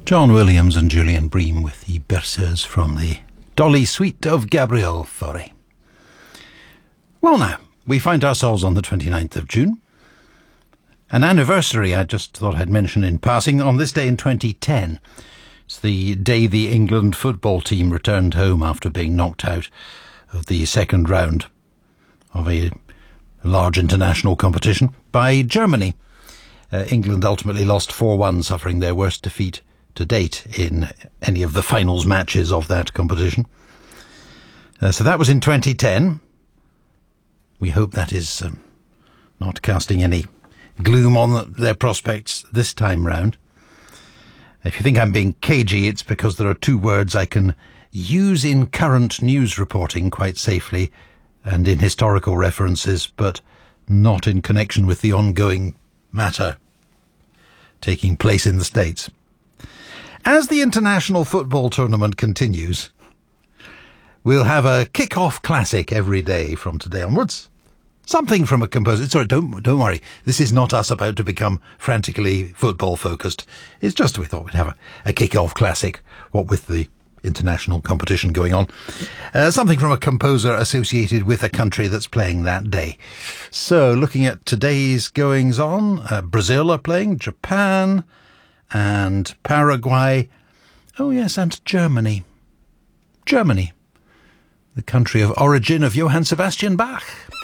John Williams and Julian Bream with the Berceuse from the Dolly Suite of Gabriel Fauré. Well now, we find ourselves on the 29th of June. An anniversary I just thought I'd mention in passing. On this day in 2010, it's the day the England football team returned home after being knocked out of the second round of a large international competition by Germany. England ultimately lost 4-1, suffering their worst defeat to date in any of the finals matches of that competition. So that was in 2010. We hope that is not casting any gloom on their prospects this time round. If you think I'm being cagey, it's because there are two words I can use in current news reporting quite safely and in historical references, but not in connection with the ongoing matter taking place in the States. As the international football tournament continues, we'll have a kick-off classic every day from today onwards. Something from a composer. Sorry, don't worry. This is not us about to become frantically football-focused. It's just we thought we'd have a kick-off classic, what with the international competition going on. Something from a composer associated with a country that's playing that day. So, looking at today's goings-on, Brazil are playing, Japan and Paraguay. Oh yes, and Germany. Germany, the country of origin of Johann Sebastian Bach.